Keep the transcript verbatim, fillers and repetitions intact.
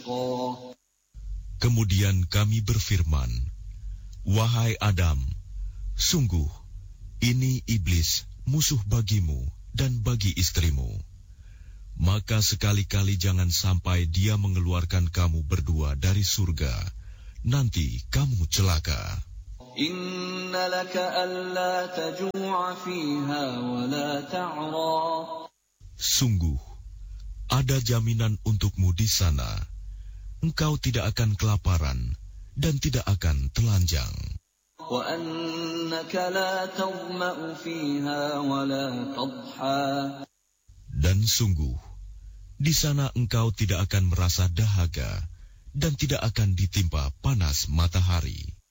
تشقى. Kemudian kami berfirman, wahai Adam, sungguh ini iblis musuh bagimu dan bagi istrimu. Maka sekali-kali jangan sampai dia mengeluarkan kamu berdua dari surga, nanti kamu celaka. Inna laka alla tajua fiha wa la ta'ra. Sungguh, ada jaminan untukmu di sana. Engkau tidak akan kelaparan dan tidak akan telanjang. Wa annaka la tadma'u fiha wa la tadha. Dan sungguh, di sana engkau tidak akan merasa dahaga dan tidak akan ditimpa panas matahari.